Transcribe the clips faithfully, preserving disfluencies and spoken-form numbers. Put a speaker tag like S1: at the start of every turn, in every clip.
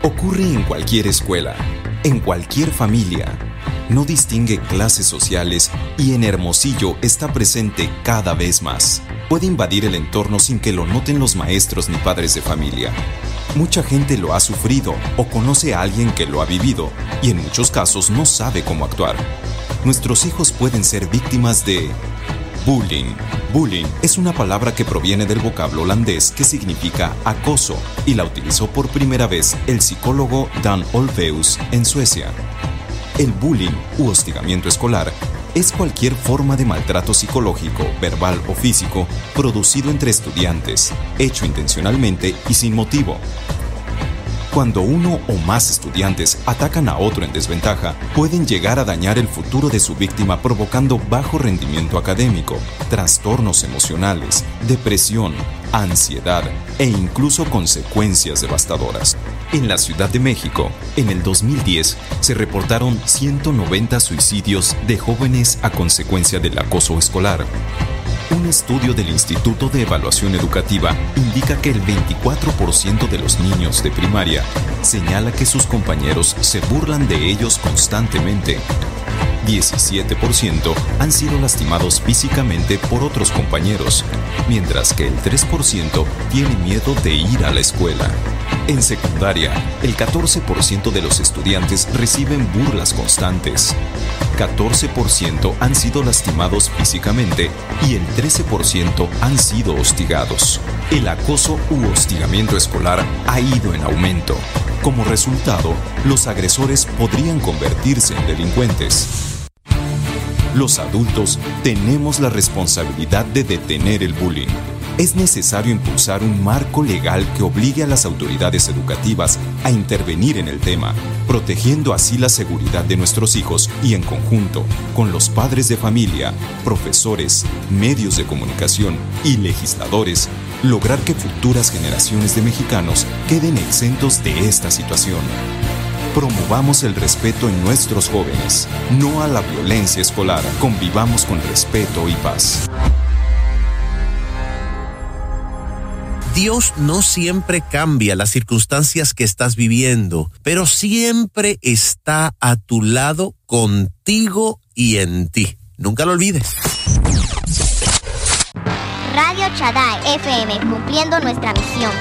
S1: Ocurre en cualquier escuela, en cualquier familia. No distingue clases sociales y en Hermosillo está presente cada vez más. Puede invadir el entorno sin que lo noten los maestros ni padres de familia. Mucha gente lo ha sufrido o conoce a alguien que lo ha vivido y en muchos casos no sabe cómo actuar. Nuestros hijos pueden ser víctimas de bullying. Bullying es una palabra que proviene del vocablo holandés que significa acoso y la utilizó por primera vez el psicólogo Dan Olweus en Suecia. El bullying u hostigamiento escolar es cualquier forma de maltrato psicológico, verbal o físico producido entre estudiantes, hecho intencionalmente y sin motivo. Cuando uno o más estudiantes atacan a otro en desventaja, pueden llegar a dañar el futuro de su víctima provocando bajo rendimiento académico, trastornos emocionales, depresión, ansiedad e incluso consecuencias devastadoras. En la Ciudad de México, en el dos mil diez, se reportaron ciento noventa suicidios de jóvenes a consecuencia del acoso escolar. Un estudio del Instituto de Evaluación Educativa indica que el veinticuatro por ciento de los niños de primaria señala que sus compañeros se burlan de ellos constantemente. diecisiete por ciento han sido lastimados físicamente por otros compañeros, mientras que el tres por ciento tiene miedo de ir a la escuela. En secundaria, el catorce por ciento de los estudiantes reciben burlas constantes. catorce por ciento han sido lastimados físicamente y el trece por ciento han sido hostigados. El acoso u hostigamiento escolar ha ido en aumento. Como resultado, los agresores podrían convertirse en delincuentes. Los adultos tenemos la responsabilidad de detener el bullying. Es necesario impulsar un marco legal que obligue a las autoridades educativas a intervenir en el tema, protegiendo así la seguridad de nuestros hijos y en conjunto con los padres de familia, profesores, medios de comunicación y legisladores, lograr que futuras generaciones de mexicanos queden exentos de esta situación. Promovamos el respeto en nuestros jóvenes, no a la violencia escolar. Convivamos con respeto y paz.
S2: Dios no siempre cambia las circunstancias que estás viviendo, pero siempre está a tu lado, contigo y en ti. Nunca lo olvides.
S3: Radio Shaddai F M, cumpliendo nuestra misión.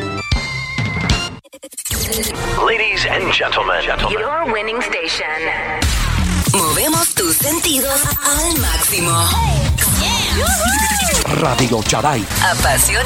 S4: Ladies and gentlemen, gentlemen.
S5: Your winning station.
S6: Movemos tus sentidos al máximo.
S4: Radio Shaddai.
S6: Apasiona.